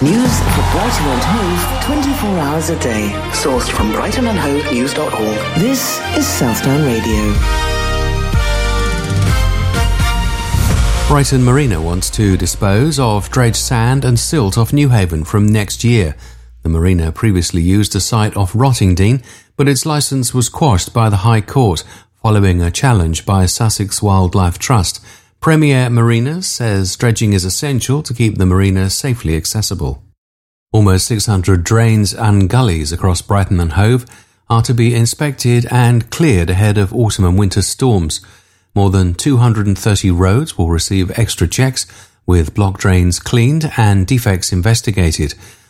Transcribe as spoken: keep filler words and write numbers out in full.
News for Brighton and Hove twenty-four hours a day. Sourced from brighton and hove news dot org. This is Southdown Radio. Brighton Marina wants to dispose of dredged sand and silt off Newhaven from next year. The marina previously used a site off Rottingdean, but its licence was quashed by the High Court following a challenge by Sussex Wildlife Trust. Premier Marinas says dredging is essential to keep the marina safely accessible. Almost six hundred drains and gullies across Brighton and Hove are to be inspected and cleared ahead of autumn and winter storms. More than two hundred thirty roads will receive extra checks, with block drains cleaned and defects investigated.